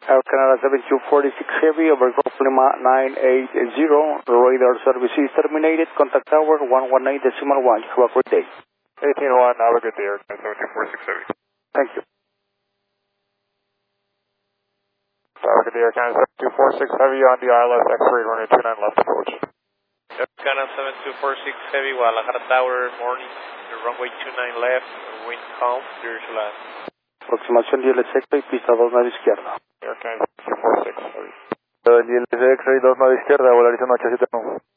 Air Canada 7246 Heavy over Golf Lima 980. Radar service is terminated. Contact tower 118.1. Have a great day. 18-1, have a good day, Air Canada 7246 Heavy. Thank you. Have a good day, Air Canada 7246 Heavy on the ILS X-ray running 29 left approach. Air Canada 7246 Heavy, Guadalajara Tower, morning, runway 29 left, wind calm, clear to land. Aproximación DLS X-ray, pista 29 izquierda. Air Canada 7246 Heavy. DLS X-ray 29 izquierda, volarizando H7.